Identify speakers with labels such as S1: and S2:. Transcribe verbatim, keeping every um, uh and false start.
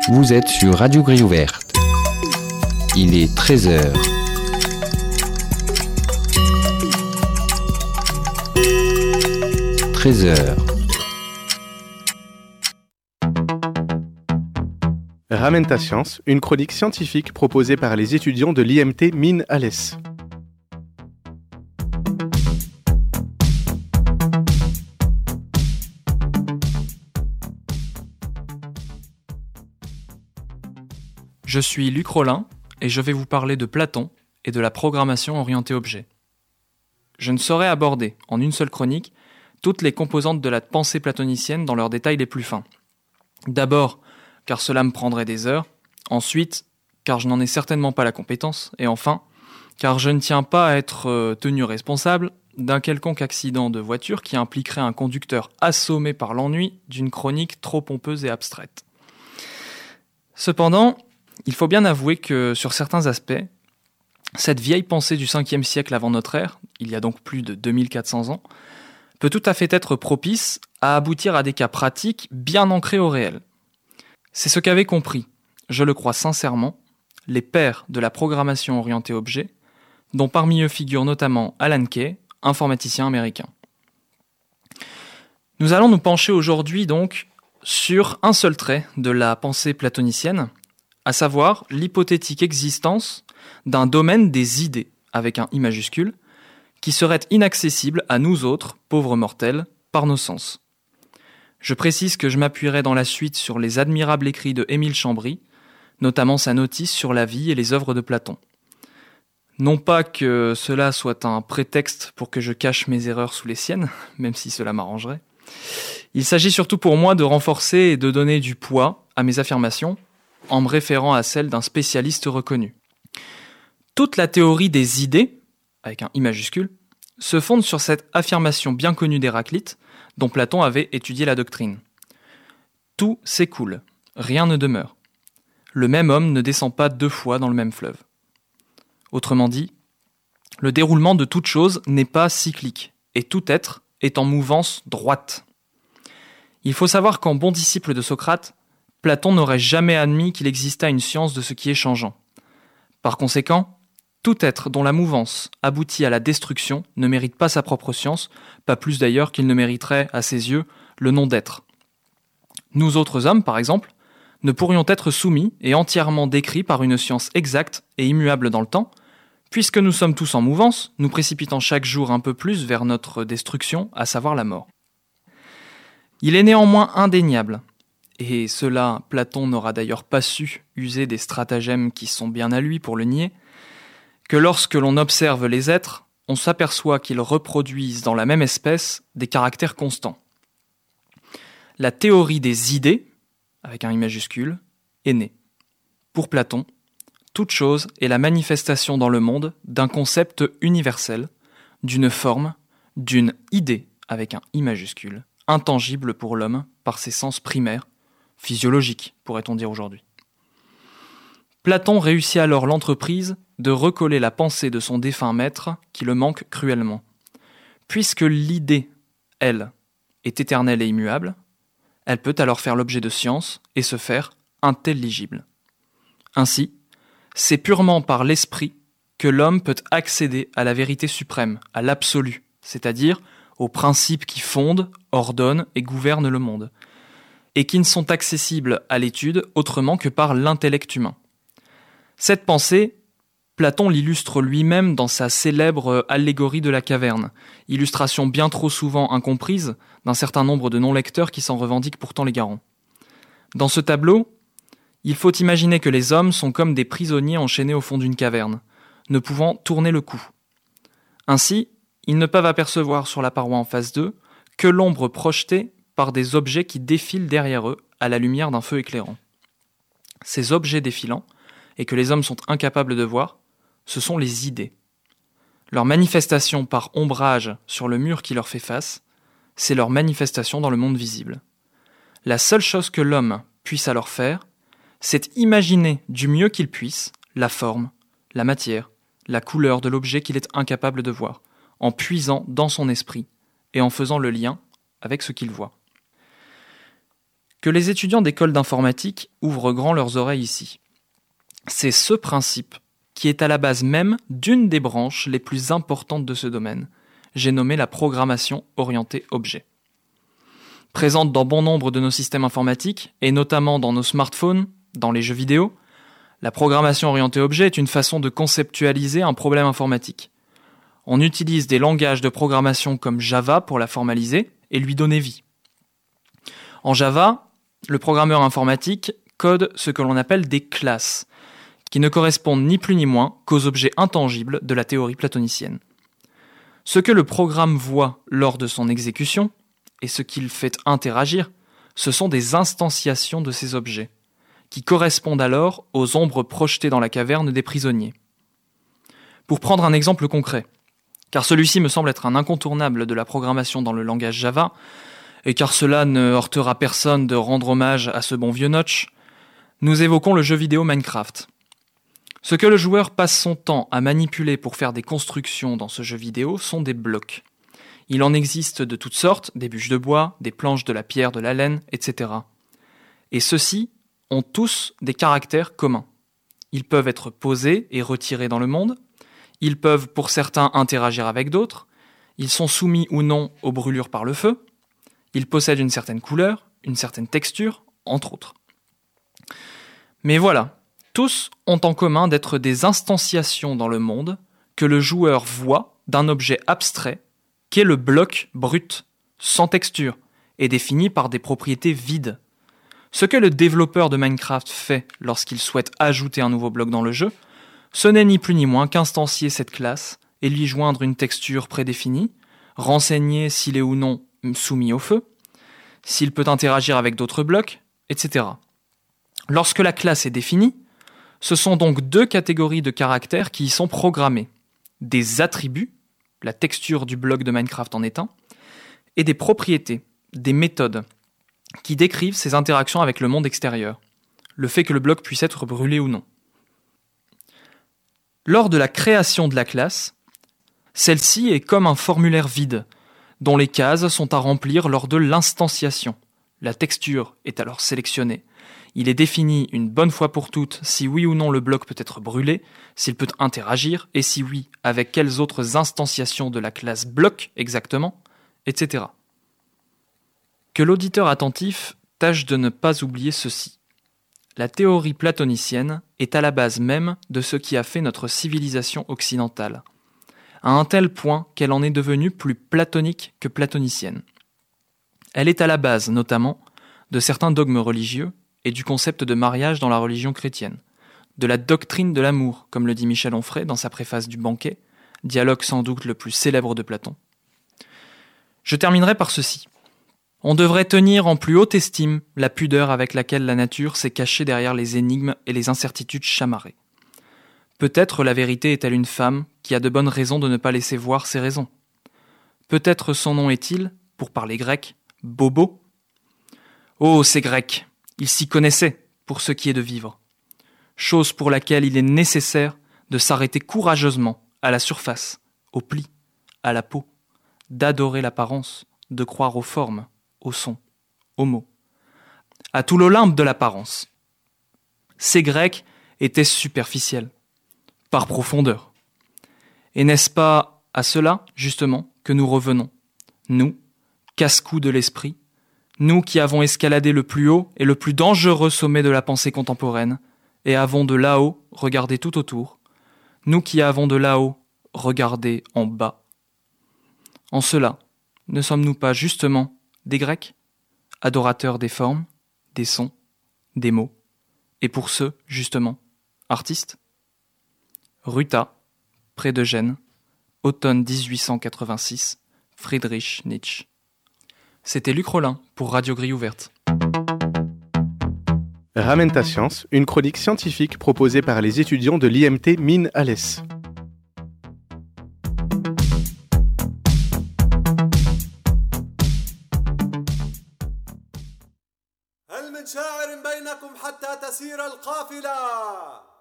S1: Vous êtes sur Radio Grille Ouverte. Il est treize heures. treize heures.
S2: Ramène ta science, une chronique scientifique proposée par les étudiants de l'I M T Mines-Alès.
S3: Je suis Luc Rollin et je vais vous parler de Platon et de la programmation orientée objet. Je ne saurais aborder, en une seule chronique, toutes les composantes de la pensée platonicienne dans leurs détails les plus fins. D'abord, car cela me prendrait des heures. Ensuite, car je n'en ai certainement pas la compétence. Et enfin, car je ne tiens pas à être tenu responsable d'un quelconque accident de voiture qui impliquerait un conducteur assommé par l'ennui d'une chronique trop pompeuse et abstraite. Cependant, il faut bien avouer que, sur certains aspects, cette vieille pensée du cinquième siècle avant notre ère, il y a donc plus de deux mille quatre cents ans, peut tout à fait être propice à aboutir à des cas pratiques bien ancrés au réel. C'est ce qu'avaient compris, je le crois sincèrement, les pères de la programmation orientée objet, dont parmi eux figure notamment Alan Kay, informaticien américain. Nous allons nous pencher aujourd'hui donc sur un seul trait de la pensée platonicienne, à savoir l'hypothétique existence d'un domaine des idées, avec un I majuscule, qui serait inaccessible à nous autres, pauvres mortels, par nos sens. Je précise que je m'appuierai dans la suite sur les admirables écrits de Émile Chambry, notamment sa notice sur la vie et les œuvres de Platon. Non pas que cela soit un prétexte pour que je cache mes erreurs sous les siennes, même si cela m'arrangerait. Il s'agit surtout pour moi de renforcer et de donner du poids à mes affirmations, en me référant à celles d'un spécialiste reconnu. Toute la théorie des idées, avec un I majuscule, se fonde sur cette affirmation bien connue d'Héraclite, dont Platon avait étudié la doctrine. Tout s'écoule, rien ne demeure. Le même homme ne descend pas deux fois dans le même fleuve. Autrement dit, le déroulement de toute chose n'est pas cyclique, et tout être est en mouvance droite. Il faut savoir qu'en bon disciple de Socrate, Platon n'aurait jamais admis qu'il existât une science de ce qui est changeant. Par conséquent, tout être dont la mouvance aboutit à la destruction ne mérite pas sa propre science, pas plus d'ailleurs qu'il ne mériterait, à ses yeux, le nom d'être. Nous autres hommes, par exemple, ne pourrions être soumis et entièrement décrits par une science exacte et immuable dans le temps, puisque nous sommes tous en mouvance, nous précipitant chaque jour un peu plus vers notre destruction, à savoir la mort. Il est néanmoins indéniable, et cela Platon n'aura d'ailleurs pas su user des stratagèmes qui sont bien à lui pour le nier, que lorsque l'on observe les êtres, on s'aperçoit qu'ils reproduisent dans la même espèce des caractères constants. La théorie des idées, avec un I majuscule, est née. Pour Platon, toute chose est la manifestation dans le monde d'un concept universel, d'une forme, d'une idée, avec un I majuscule, intangible pour l'homme par ses sens primaires, physiologiques, pourrait-on dire aujourd'hui. Platon réussit alors l'entreprise de recoller la pensée de son défunt maître qui le manque cruellement. Puisque l'idée, elle, est éternelle et immuable, elle peut alors faire l'objet de science et se faire intelligible. Ainsi, c'est purement par l'esprit que l'homme peut accéder à la vérité suprême, à l'absolu, c'est-à-dire aux principes qui fondent, ordonnent et gouvernent le monde, et qui ne sont accessibles à l'étude autrement que par l'intellect humain. Cette pensée, Platon l'illustre lui-même dans sa célèbre allégorie de la caverne, illustration bien trop souvent incomprise d'un certain nombre de non-lecteurs qui s'en revendiquent pourtant les garants. Dans ce tableau, il faut imaginer que les hommes sont comme des prisonniers enchaînés au fond d'une caverne, ne pouvant tourner le cou. Ainsi, ils ne peuvent apercevoir sur la paroi en face d'eux que l'ombre projetée par des objets qui défilent derrière eux à la lumière d'un feu éclairant. Ces objets défilants, et que les hommes sont incapables de voir, ce sont les idées. Leur manifestation par ombrage sur le mur qui leur fait face, c'est leur manifestation dans le monde visible. La seule chose que l'homme puisse alors faire, c'est imaginer du mieux qu'il puisse la forme, la matière, la couleur de l'objet qu'il est incapable de voir, en puisant dans son esprit et en faisant le lien avec ce qu'il voit. Que les étudiants d'école d'informatique ouvrent grand leurs oreilles ici. C'est ce principe qui est à la base même d'une des branches les plus importantes de ce domaine. J'ai nommé la programmation orientée objet. Présente dans bon nombre de nos systèmes informatiques, et notamment dans nos smartphones, dans les jeux vidéo, la programmation orientée objet est une façon de conceptualiser un problème informatique. On utilise des langages de programmation comme Java pour la formaliser et lui donner vie. En Java, le programmeur informatique code ce que l'on appelle des classes, qui ne correspondent ni plus ni moins qu'aux objets intangibles de la théorie platonicienne. Ce que le programme voit lors de son exécution, et ce qu'il fait interagir, ce sont des instantiations de ces objets, qui correspondent alors aux ombres projetées dans la caverne des prisonniers. Pour prendre un exemple concret, car celui-ci me semble être un incontournable de la programmation dans le langage Java, et car cela ne heurtera personne de rendre hommage à ce bon vieux Notch, nous évoquons le jeu vidéo Minecraft. Ce que le joueur passe son temps à manipuler pour faire des constructions dans ce jeu vidéo sont des blocs. Il en existe de toutes sortes, des bûches de bois, des planches, de la pierre, de la laine, et cetera. Et ceux-ci ont tous des caractères communs. Ils peuvent être posés et retirés dans le monde, ils peuvent pour certains interagir avec d'autres, ils sont soumis ou non aux brûlures par le feu, ils possèdent une certaine couleur, une certaine texture, entre autres. Mais voilà, tous ont en commun d'être des instantiations dans le monde que le joueur voit d'un objet abstrait qu'est le bloc brut, sans texture, et défini par des propriétés vides. Ce que le développeur de Minecraft fait lorsqu'il souhaite ajouter un nouveau bloc dans le jeu, ce n'est ni plus ni moins qu'instancier cette classe et lui joindre une texture prédéfinie, renseigner s'il est ou non soumis au feu, s'il peut interagir avec d'autres blocs, et cetera. Lorsque la classe est définie, ce sont donc deux catégories de caractères qui y sont programmés. Des attributs, la texture du bloc de Minecraft en est un, et des propriétés, des méthodes, qui décrivent ces interactions avec le monde extérieur, le fait que le bloc puisse être brûlé ou non. Lors de la création de la classe, celle-ci est comme un formulaire vide, dont les cases sont à remplir lors de l'instanciation. La texture est alors sélectionnée. Il est défini une bonne fois pour toutes si oui ou non le bloc peut être brûlé, s'il peut interagir, et si oui, avec quelles autres instanciations de la classe bloc exactement, et cetera. Que l'auditeur attentif tâche de ne pas oublier ceci. La théorie platonicienne est à la base même de ce qui a fait notre civilisation occidentale, à un tel point qu'elle en est devenue plus platonique que platonicienne. Elle est à la base, notamment, de certains dogmes religieux et du concept de mariage dans la religion chrétienne, de la doctrine de l'amour, comme le dit Michel Onfray dans sa préface du Banquet, dialogue sans doute le plus célèbre de Platon. Je terminerai par ceci. On devrait tenir en plus haute estime la pudeur avec laquelle la nature s'est cachée derrière les énigmes et les incertitudes chamarrées. Peut-être la vérité est-elle une femme qui a de bonnes raisons de ne pas laisser voir ses raisons. Peut-être son nom est-il, pour parler grec, Bobo. Oh, ces Grecs, ils s'y connaissaient pour ce qui est de vivre. Chose pour laquelle il est nécessaire de s'arrêter courageusement à la surface, au pli, à la peau, d'adorer l'apparence, de croire aux formes, aux sons, aux mots, à tout l'Olympe de l'apparence. Ces Grecs étaient superficiels, par profondeur. Et n'est-ce pas à cela, justement, que nous revenons, nous, casse-cou de l'esprit, nous qui avons escaladé le plus haut et le plus dangereux sommet de la pensée contemporaine, et avons de là-haut regardé tout autour, nous qui avons de là-haut regardé en bas. En cela, ne sommes-nous pas justement des Grecs, adorateurs des formes, des sons, des mots, et pour ceux, justement, artistes? Ruta, près de Gênes, automne dix-huit cent quatre-vingt-six, Friedrich Nietzsche. C'était Luc Rollin pour Radio Grille Ouverte.
S2: Ramène ta science, une chronique scientifique proposée par les étudiants de l'I M T Mines Alès.
S4: هل من شاعر بينكم حتى تسير القافلة